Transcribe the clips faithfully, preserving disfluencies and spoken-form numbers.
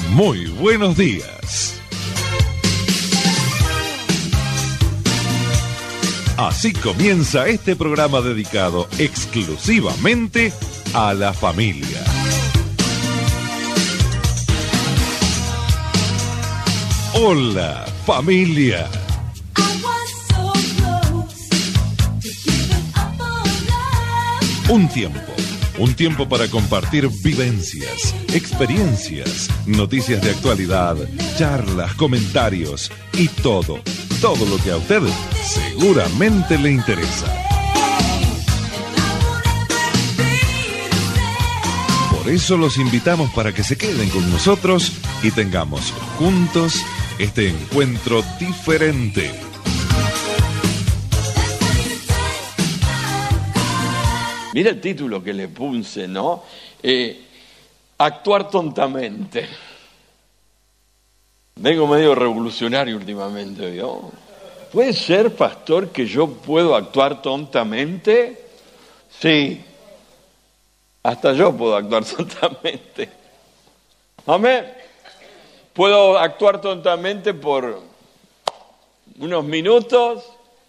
Muy buenos días. Así comienza este programa dedicado exclusivamente a la familia. Hola, familia. Un tiempo, un tiempo para compartir vivencias, experiencias, noticias de actualidad, charlas, comentarios y todo, todo lo que a usted seguramente le interesa. Por eso los invitamos para que se queden con nosotros y tengamos juntos este encuentro diferente. Mira el título que le puse, ¿no? Eh, actuar tontamente. Vengo medio revolucionario últimamente, ¿vio? ¿Puede ser, pastor, que yo puedo actuar tontamente? Sí. Hasta yo puedo actuar tontamente. Amén. Puedo actuar tontamente por unos minutos,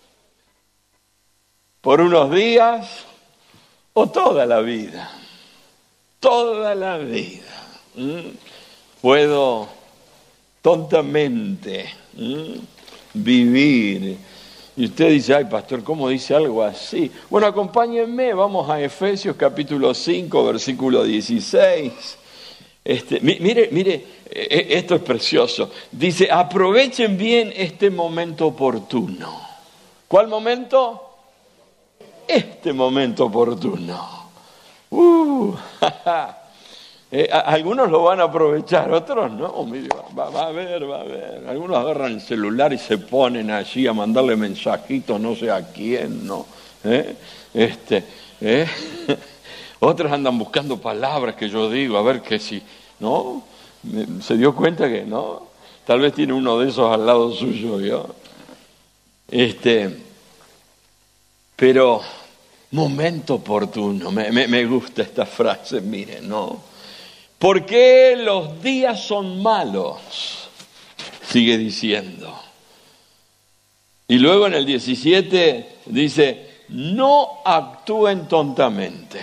por unos días, o toda la vida. Toda la vida. ¿Mm? Puedo tontamente ¿Mm? vivir. Y usted dice, ay, pastor, ¿cómo dice algo así? Bueno, acompáñenme, vamos a Efesios capítulo cinco, versículo dieciséis. Este, mire, mire, esto es precioso. Dice, aprovechen bien este momento oportuno. ¿Cuál momento? Este momento oportuno. Uh, eh, algunos lo van a aprovechar, otros no. Mire, va, va a ver, va a ver. Algunos agarran el celular y se ponen allí a mandarle mensajitos, no sé a quién, ¿no? ¿Eh? Este, ¿eh? Otros andan buscando palabras que yo digo, a ver que si, ¿no? Se dio cuenta que, ¿no? Tal vez tiene uno de esos al lado suyo, ¿yo? Este, pero, momento oportuno, me, me, me gusta esta frase, miren, ¿no? ¿Por qué los días son malos? Sigue diciendo. Y luego en el diecisiete dice, no actúen tontamente.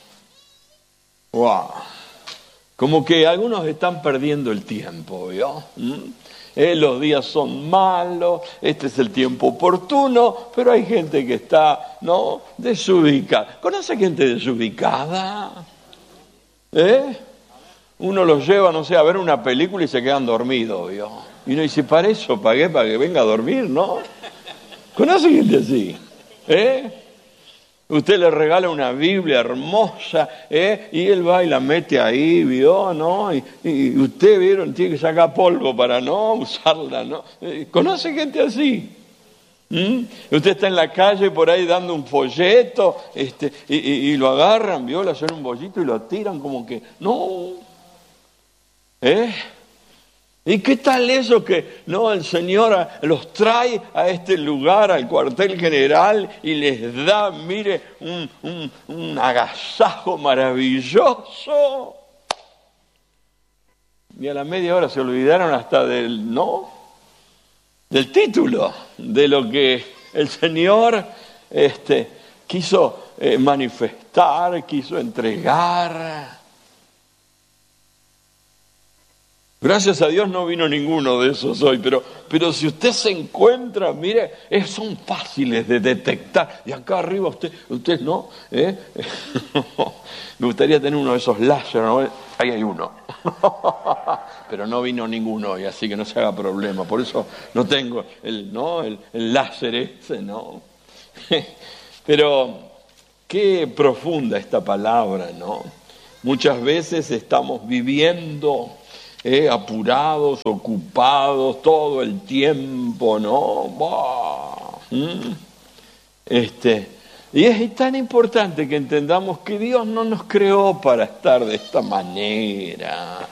Wow. Como que algunos están perdiendo el tiempo, ¿vio? ¿Mm? Eh, los días son malos, este es el tiempo oportuno, pero hay gente que está, ¿no? Desubicada. ¿Conoce gente desubicada? ¿Eh? Uno los lleva, no sé, a ver una película y se quedan dormidos, ¿vio? Y uno dice, para eso pagué, para que venga a dormir, ¿no? ¿Conoce gente así? ¿Eh? Usted le regala una Biblia hermosa, ¿eh? Y él va y la mete ahí, ¿vio? ¿No? Y, y usted, ¿vieron? Tiene que sacar polvo para no usarla, ¿no? ¿Conoce gente así? ¿Mm? Usted está en la calle por ahí dando un folleto, este, y, y, y lo agarran, ¿vio? Le hacen un bollito y lo tiran como que, no. ¿Eh? ¿Y qué tal eso que no el Señor los trae a este lugar, al cuartel general, y les da, mire, un, un, un agasajo maravilloso? Y a la media hora se olvidaron hasta del, ¿no? Del título, de lo que el Señor este, quiso eh, manifestar, quiso entregar. Gracias a Dios no vino ninguno de esos hoy, pero, pero si usted se encuentra, mire, es, son fáciles de detectar. Y acá arriba usted, usted no, ¿eh? Me gustaría tener uno de esos láser, ¿no? Ahí hay uno. Pero no vino ninguno hoy, así que no se haga problema. Por eso no tengo el, ¿no? el, el láser ese, ¿no? Pero qué profunda esta palabra, ¿no? Muchas veces estamos viviendo Eh, apurados, ocupados, todo el tiempo, ¿no? ¿Mm? Este, y es tan importante que entendamos que Dios no nos creó para estar de esta manera.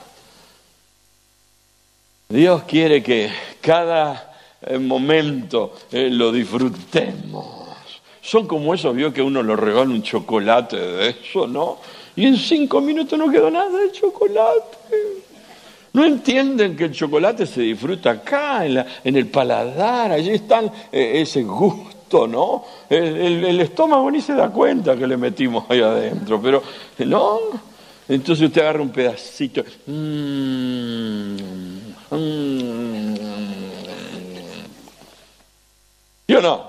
Dios quiere que cada eh, momento eh, lo disfrutemos. Son como esos, vio que uno le regala un chocolate de eso, ¿no? Y en cinco minutos no quedó nada de chocolate. No entienden que el chocolate se disfruta acá, en, la, en el paladar, allí está eh, ese gusto, ¿no? El, el, el estómago ni se da cuenta que le metimos ahí adentro, pero, ¿no? Entonces usted agarra un pedacito. Mm, mm, ¿Sí o no?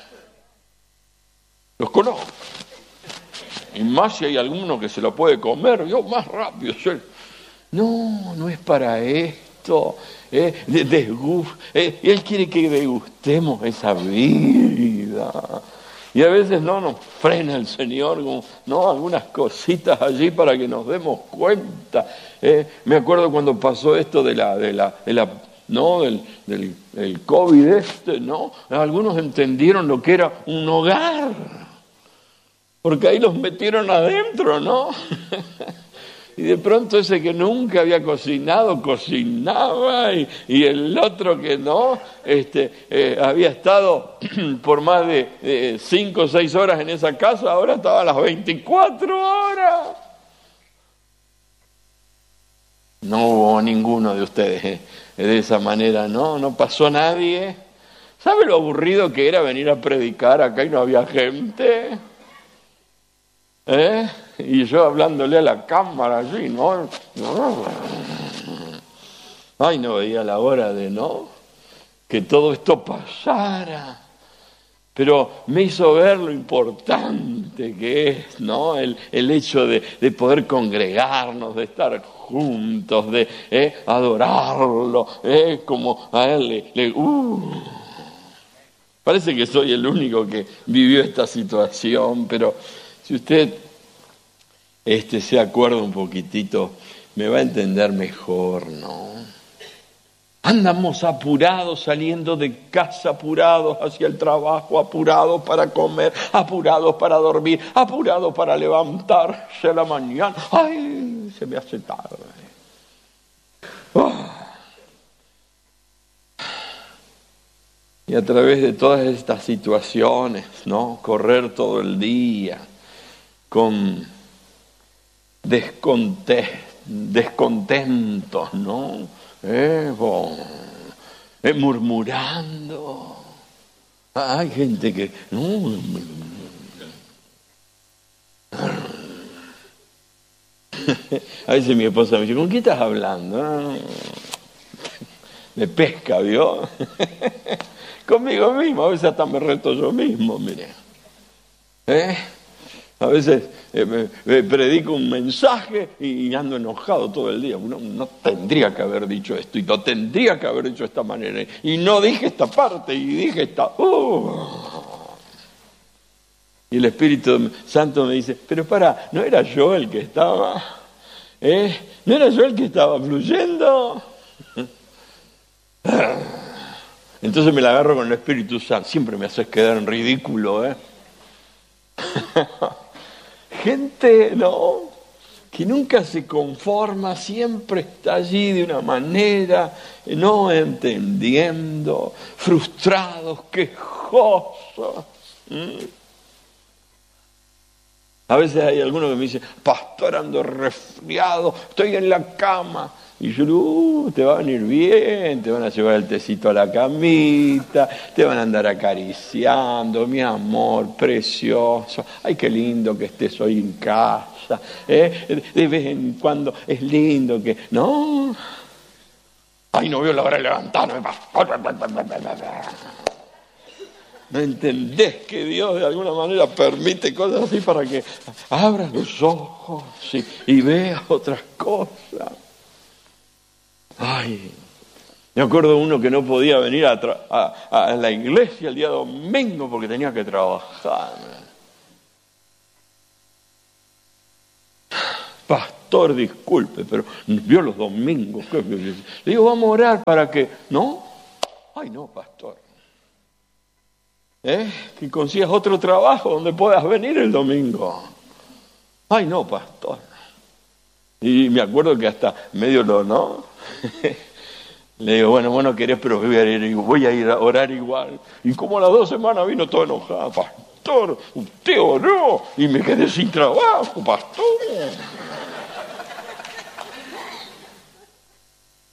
Los conozco. Y más si hay alguno que se lo puede comer, yo más rápido. No, no es para esto. Eh, de, desgust, eh, él quiere que degustemos esa vida. Y a veces no nos frena el Señor, con, no, algunas cositas allí para que nos demos cuenta. Eh, me acuerdo cuando pasó esto de la, de la, de la no, del, del el COVID este, ¿no? Algunos entendieron lo que era un hogar, porque ahí los metieron adentro, ¿no? Y de pronto ese que nunca había cocinado, cocinaba, y, y el otro que no, este, eh, había estado por más de eh, cinco o seis horas en esa casa, ahora estaba a las veinticuatro horas. No hubo ninguno de ustedes eh, de esa manera, ¿no? No pasó nadie. ¿Sabe lo aburrido que era venir a predicar acá y no había gente? ¿Eh? Y yo hablándole a la cámara allí, ¿no? Ay, no veía la hora de, ¿no? Que todo esto pasara. Pero me hizo ver lo importante que es, ¿no? El, el hecho de, de poder congregarnos, de estar juntos, de eh, adorarlo, eh, como a él le... le uh. Parece que soy el único que vivió esta situación, pero si usted este, se acuerda un poquitito, me va a entender mejor, ¿no? Andamos apurados, saliendo de casa, apurados hacia el trabajo, apurados para comer, apurados para dormir, apurados para levantarse a la mañana. ¡Ay! Se me hace tarde. Oh. Y a través de todas estas situaciones, ¿no? Correr todo el día con descontentos, descontentos, ¿no? Eh, bon, eh, murmurando. Hay gente que... No, a veces mi esposa me dice, ¿con quién estás hablando? De pesca, ¿vio? Conmigo mismo, a veces hasta me reto yo mismo, mire. ¿Eh? A veces eh, me, me predico un mensaje y ando enojado todo el día. No, no tendría que haber dicho esto y no tendría que haber hecho de esta manera. Y no dije esta parte y dije esta... Uh. Y el Espíritu Santo me dice, pero para, ¿no era yo el que estaba? ¿Eh? ¿No era yo el que estaba fluyendo? Entonces me la agarro con el Espíritu Santo. Siempre me haces quedar en ridículo, ¿eh? Gente, ¿no? Que nunca se conforma, siempre está allí de una manera, no entendiendo, frustrados, quejosos. ¿Mm? A veces hay alguno que me dice, pastor, ando resfriado, estoy en la cama. Y yo, uh, te va a venir bien, te van a llevar el tecito a la camita, te van a andar acariciando, mi amor, precioso. Ay, qué lindo que estés hoy en casa. ¿Eh? De vez en cuando es lindo que... No. Ay, no veo la hora de levantarme. ¿No entendés que Dios de alguna manera permite cosas así para que abras los ojos y, y veas otras cosas? Ay, me acuerdo de uno que no podía venir a, tra- a, a la iglesia el día domingo porque tenía que trabajar. Pastor, disculpe, pero vio los domingos. Le digo, vamos a orar para que... ¿No? Ay, no, pastor. ¿Eh? Que consigas otro trabajo donde puedas venir el domingo. Ay, no, pastor. Y me acuerdo que hasta medio lo, ¿no? Le digo, bueno, bueno, querés, pero voy a ir, voy a ir a orar igual. Y como a las dos semanas vino todo enojado. Pastor, usted oró y me quedé sin trabajo, pastor.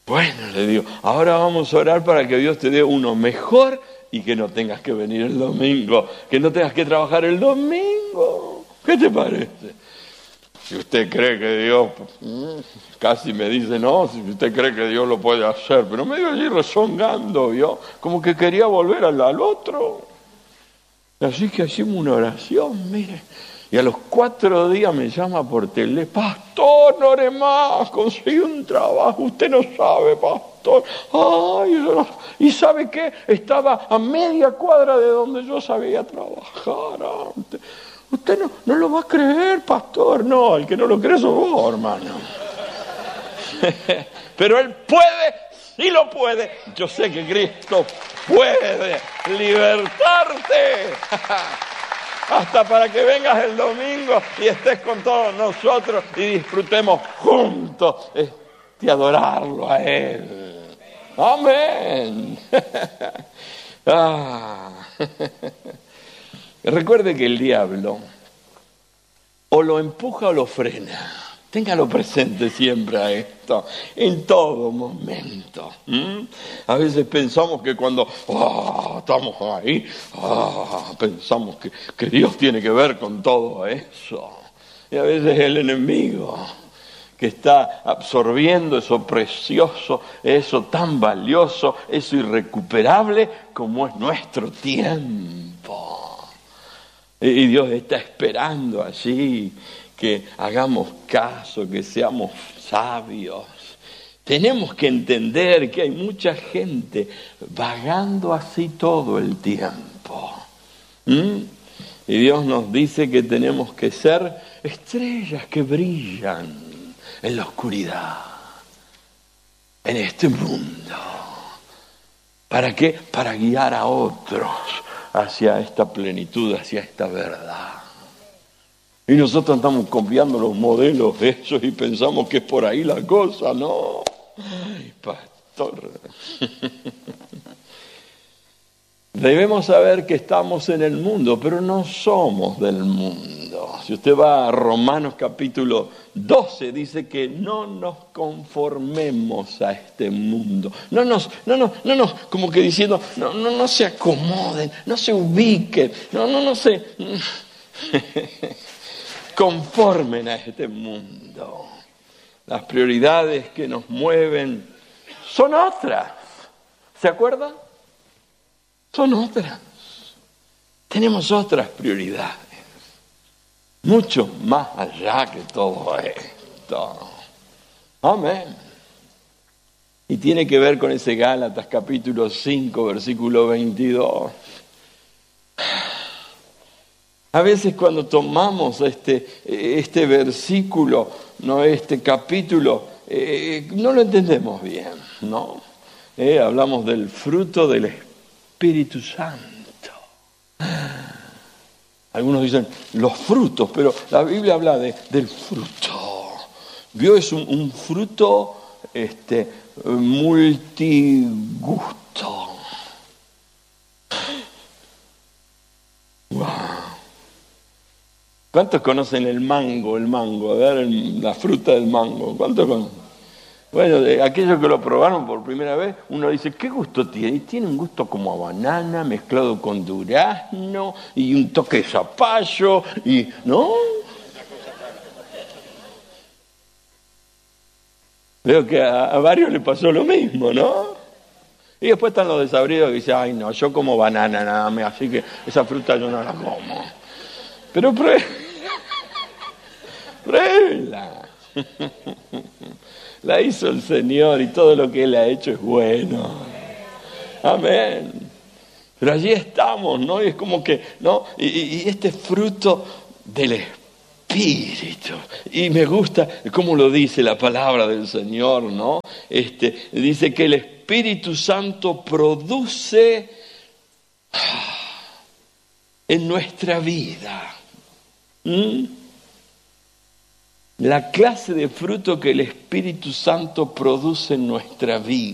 Bueno, le digo, ahora vamos a orar para que Dios te dé uno mejor y que no tengas que venir el domingo, que no tengas que trabajar el domingo. ¿Qué te parece? Si usted cree que Dios, casi me dice, no, si usted cree que Dios lo puede hacer, pero me dio allí rezongando, ¿vio? Como que quería volver al, al otro. Así que hicimos una oración, mire. Y a los cuatro días me llama por teléfono, pastor, no ore más, conseguí un trabajo, usted no sabe, pastor. Ay, yo no... ¿Y sabe qué? Estaba a media cuadra de donde yo sabía trabajar antes. Usted no, no lo va a creer, pastor. No, el que no lo cree sos vos, hermano. Pero él puede, sí lo puede. Yo sé que Cristo puede libertarte. Hasta para que vengas el domingo y estés con todos nosotros y disfrutemos juntos de adorarlo a Él. Amén. Ah. Recuerde que el diablo o lo empuja o lo frena. Téngalo presente siempre a esto, en todo momento. ¿Mm? A veces pensamos que cuando oh, estamos ahí, oh, pensamos que, que Dios tiene que ver con todo eso. Y a veces el enemigo que está absorbiendo eso precioso, eso tan valioso, eso irrecuperable como es nuestro tiempo. Y Dios está esperando allí que hagamos caso, que seamos sabios. Tenemos que entender que hay mucha gente vagando así todo el tiempo. ¿Mm? Y Dios nos dice que tenemos que ser estrellas que brillan en la oscuridad, en este mundo. ¿Para qué? Para guiar a otros hacia esta plenitud, hacia esta verdad. Y nosotros estamos copiando los modelos de esos y pensamos que es por ahí la cosa, ¿no? Ay, pastor. Debemos saber que estamos en el mundo, pero no somos del mundo. Si usted va a Romanos capítulo doce, dice que no nos conformemos a este mundo. No nos, no nos, no nos, como que diciendo, no, no, no se acomoden, no se ubiquen, no, no, no se... conformen a este mundo. Las prioridades que nos mueven son otras. ¿Se acuerdan? Son otras. Tenemos otras prioridades. Mucho más allá que todo esto. Amén. Y tiene que ver con ese Gálatas capítulo cinco, versículo veintidós. A veces cuando tomamos este, este versículo, no este capítulo, eh, no lo entendemos bien, ¿no? Eh, hablamos del fruto del Espíritu Santo. Algunos dicen los frutos, pero la Biblia habla de, del fruto. Vio, es un, un fruto este, multigusto. Wow. ¿Cuántos conocen el mango? El mango, a ver, la fruta del mango. ¿Cuántos conocen? Bueno, de aquellos que lo probaron por primera vez, uno dice, ¿qué gusto tiene? Y tiene un gusto como a banana, mezclado con durazno, y un toque de zapallo, y ¿no? Veo que a, a varios le pasó lo mismo, ¿no? Y después están los desabridos que dicen, ay no, yo como banana nada más, así que esa fruta yo no la como. Pero pruébela. Pruébela. La hizo el Señor y todo lo que Él ha hecho es bueno. Amén. Pero allí estamos, ¿no? Y es como que, ¿no? Y, y este fruto del Espíritu. Y me gusta cómo lo dice la palabra del Señor, ¿no? Este, dice que el Espíritu Santo produce en nuestra vida. ¿Mm? La clase de fruto que el Espíritu Santo produce en nuestra vida.